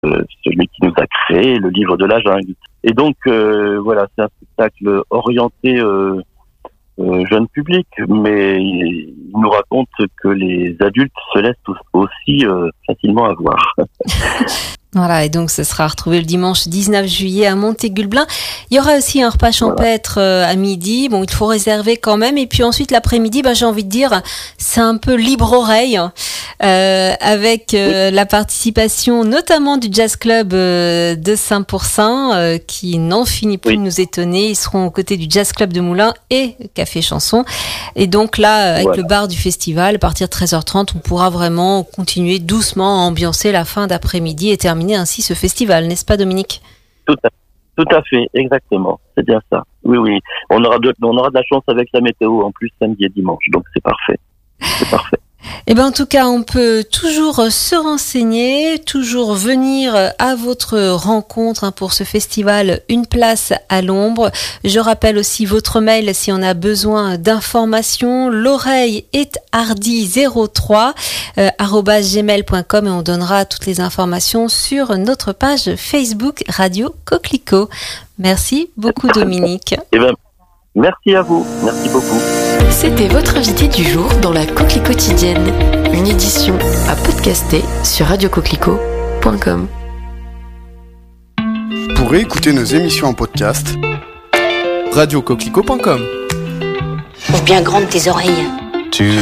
celui qui nous a créé, le livre de la jungle. Et donc voilà, c'est un spectacle orienté jeune public, mais il nous raconte que les adultes se laissent aussi facilement avoir. Voilà, et donc ce sera retrouvé le dimanche 19 juillet à Montégut-le-Blin. Il y aura aussi un repas champêtre à midi. Bon, il faut réserver quand même. Et puis ensuite, l'après-midi, j'ai envie de dire, c'est un peu libre oreille, avec la participation notamment du Jazz Club de Saint-Pourçain, qui n'en finit plus de nous étonner. Ils seront aux côtés du Jazz Club de Moulins et Café Chanson. Et donc là, avec le bar du festival, à partir de 13h30, on pourra vraiment continuer doucement à ambiancer la fin d'après-midi et terminer ainsi ce festival, n'est-ce pas, Dominique ? Tout à fait, exactement. C'est bien ça. Oui. On aura de la chance avec la météo en plus samedi et dimanche, donc c'est parfait. C'est parfait. Eh ben, en tout cas, on peut toujours se renseigner, toujours venir à votre rencontre pour ce festival Une place à l'ombre. Je rappelle aussi votre mail si on a besoin d'informations. L'oreille est hardy03 @gmail.com et on donnera toutes les informations sur notre page Facebook Radio Coquelicot. Merci beaucoup, Dominique. Eh ben, merci à vous. Merci beaucoup. C'était votre invité du jour dans la Coquelicot quotidienne, une édition à podcaster sur radiocoquelicot.com. Pour écouter nos émissions en podcast, radiocoquelicot.com. Ouvre bien grande tes oreilles.